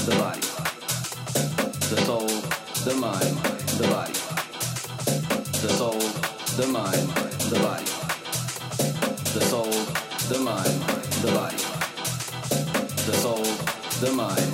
the body. The soul, the mind, the body. The soul, the mind, the body. The soul, the mind, the body. The soul, the mind.